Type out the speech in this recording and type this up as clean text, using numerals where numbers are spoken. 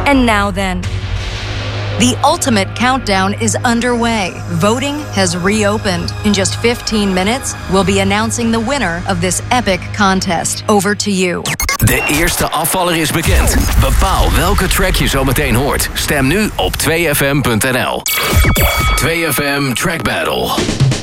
And now then, the ultimate countdown is underway. Voting has reopened. In just 15 minutes, we'll be announcing the winner of this epic contest. Over to you. De eerste afvaller is bekend. Bepaal welke track je zo meteen hoort. Stem nu op 2fm.nl. 2FM Track Battle.